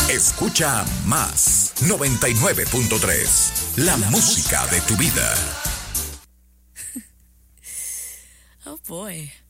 Escucha más 99.3, la música de tu vida. Oh boy.